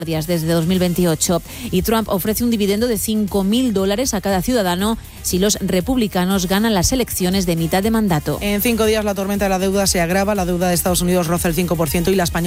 desde 2028. Y Trump ofrece un dividendo de $5.000 a cada ciudadano si los republicanos ganan las elecciones de mitad de mandato. En 5 días la tormenta de la deuda se agrava. La deuda de Estados Unidos roza el 5% y la española